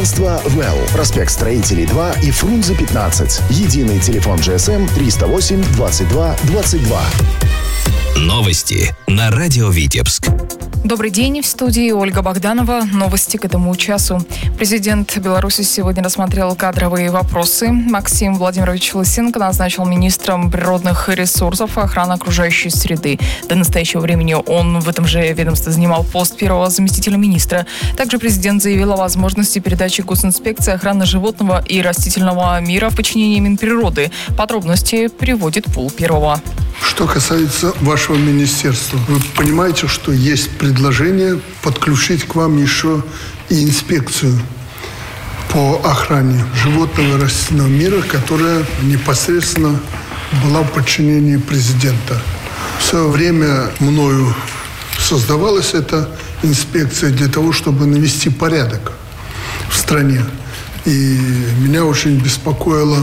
Агентство «Well». Проспект Строителей 2 и Фрунзе 15. Единый телефон GSM 308 22 22. Новости на радио Витебск. Добрый день, в студии Ольга Богданова. Новости к этому часу. Президент Беларуси сегодня рассмотрел кадровые вопросы. Максим Владимирович Лысенко назначил министром природных ресурсов и охраны окружающей среды. До настоящего времени он в этом же ведомстве занимал пост первого заместителя министра. Также президент заявил о возможности передачи госинспекции охраны животного и растительного мира в подчинение Минприроды. Подробности приводит Пул Первого. Что касается вашего министерства, вы понимаете, что есть предложение подключить к вам еще и инспекцию по охране животного и растительного мира, которая непосредственно была в подчинении президента. В свое время мною создавалась эта инспекция для того, чтобы навести порядок в стране. И меня очень беспокоила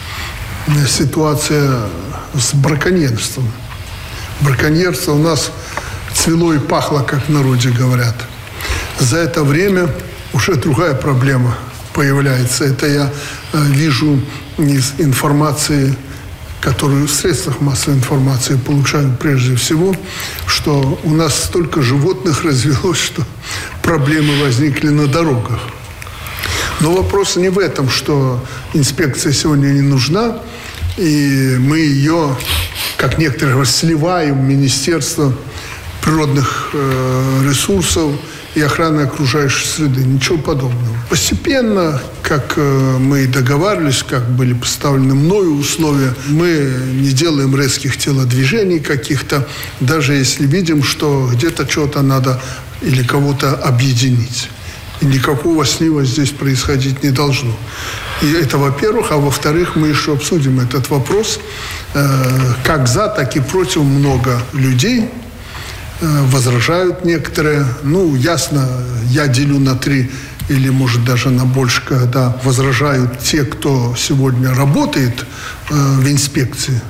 ситуация с браконьерством. Браконьерство у нас цвело и пахло, как в народе говорят. За это время уже другая проблема появляется. Это я вижу из информации, которую в средствах массовой информации получаю прежде всего, что у нас столько животных развелось, что проблемы возникли на дорогах. Но вопрос не в этом, что инспекция сегодня не нужна, и мы ее, как некоторые говорят, сливаем в Министерство природных ресурсов и охраны окружающей среды. Ничего подобного. Постепенно, как мы и договаривались, как были поставлены мною условия, мы не делаем резких телодвижений каких-то, даже если видим, что где-то что-то надо или кого-то объединить. И никакого слива здесь происходить не должно. И это, во-первых. А во-вторых, мы еще обсудим этот вопрос. Как за, так и против много людей. Возражают некоторые. Ну, ясно, я делю на 3 или, может, даже на больше, когда возражают те, кто сегодня работает в инспекции.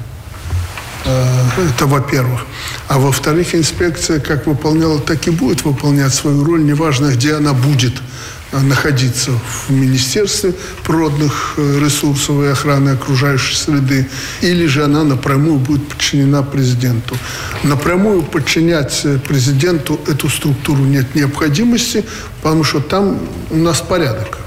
Это во-первых. А во-вторых, инспекция как выполняла, так и будет выполнять свою роль. Неважно, где она будет находиться, в Министерстве природных ресурсов и охраны окружающей среды, или же она напрямую будет подчинена президенту. Напрямую подчинять президенту эту структуру нет необходимости, потому что там у нас порядок.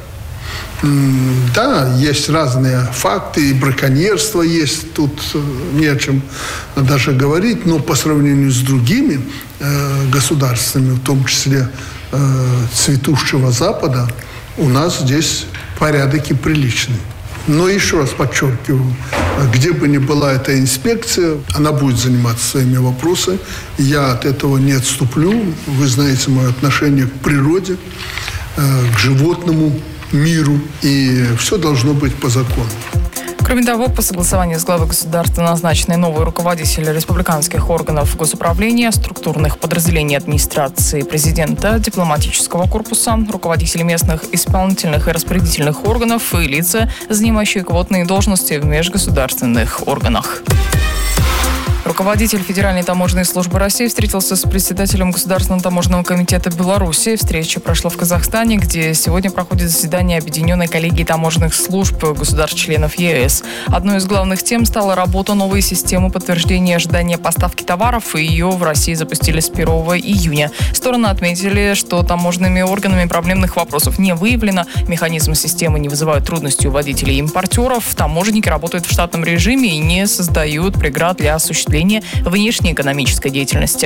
Да, есть разные факты, и браконьерство есть, тут не о чем даже говорить, но по сравнению с другими государствами, в том числе цветущего Запада, у нас здесь порядок и приличный. Но еще раз подчеркиваю, где бы ни была эта инспекция, она будет заниматься своими вопросами. Я от этого не отступлю. Вы знаете мое отношение к природе, к животному миру, и все должно быть по закону. Кроме того, по согласованию с главой государства назначены новые руководители республиканских органов госуправления, структурных подразделений администрации президента, дипломатического корпуса, руководители местных исполнительных и распорядительных органов и лица, занимающие квотные должности в межгосударственных органах. Руководитель Федеральной таможенной службы России встретился с председателем Государственного таможенного комитета Беларуси. Встреча прошла в Казахстане, где сегодня проходит заседание Объединенной коллегии таможенных служб государств-членов ЕС. Одной из главных тем стала работа новой системы подтверждения ожидания поставки товаров, и ее в России запустили с 1 июня. Стороны отметили, что таможенными органами проблемных вопросов не выявлено, механизм системы не вызывает трудностей у водителей и импортеров, таможенники работают в штатном режиме и не создают преград для осуществления внешнеэкономической деятельности.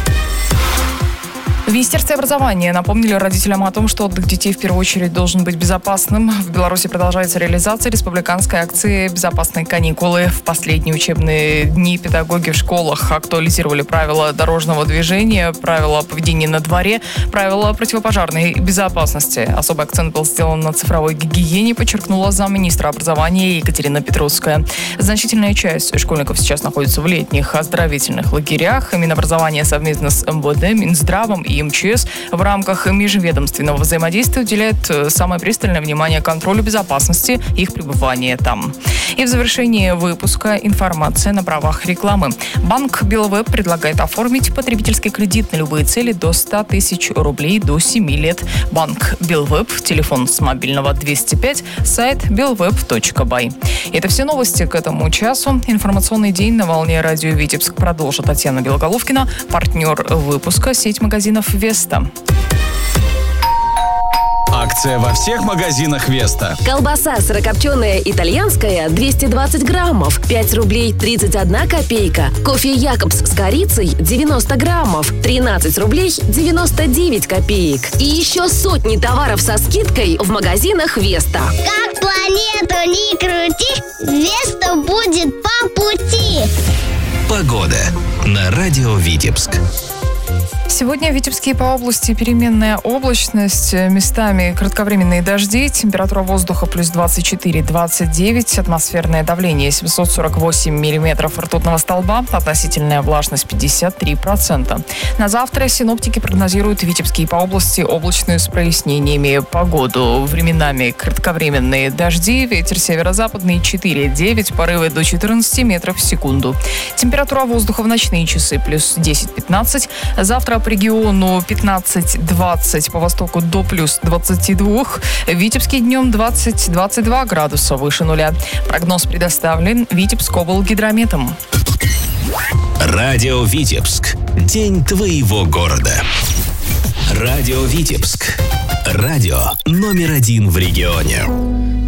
В Министерстве образования напомнили родителям о том, что отдых детей в первую очередь должен быть безопасным. В Беларуси продолжается реализация республиканской акции «Безопасные каникулы». В последние учебные дни педагоги в школах актуализировали правила дорожного движения, правила поведения на дворе, правила противопожарной безопасности. Особый акцент был сделан на цифровой гигиене, подчеркнула замминистра образования Екатерина Петровская. Значительная часть школьников сейчас находится в летних оздоровительных лагерях. Минобразование совместно с МВД, Минздравом и и МЧС в рамках межведомственного взаимодействия уделяют самое пристальное внимание контролю безопасности их пребывания там. И в завершении выпуска информация на правах рекламы. Банк Белвеб предлагает оформить потребительский кредит на любые цели до 100 тысяч рублей до 7 лет. Банк Белвеб, телефон с мобильного 205, сайт belweb.by. Это все новости к этому часу. Информационный день на волне радио Витебск продолжит Татьяна Белоголовкина, партнер выпуска, сеть магазинов «Веста». Акция во всех магазинах «Веста». Колбаса сырокопченая итальянская 220 граммов, 5 рублей 31 копейка. Кофе «Якобс» с корицей 90 граммов, 13 рублей 99 копеек. И еще сотни товаров со скидкой в магазинах «Веста». Как планету не крути, «Веста» будет по пути. Погода на радио Витебск. Сегодня в Витебске по области переменная облачность, местами кратковременные дожди, температура воздуха плюс 24-29, атмосферное давление 748 миллиметров ртутного столба, относительная влажность 53%. На завтра синоптики прогнозируют в Витебске и по области облачную с прояснениями погоду. Временами кратковременные дожди, ветер северо-западный 4-9, порывы до 14 метров в секунду. Температура воздуха в ночные часы плюс 10-15, завтра по региону 15-20, по востоку до плюс 22. В Витебске днем 20-22 градуса выше нуля. Прогноз предоставлен Витебскоблгидрометом. Радио Витебск. День твоего города. Радио Витебск. Радио номер 1 в регионе.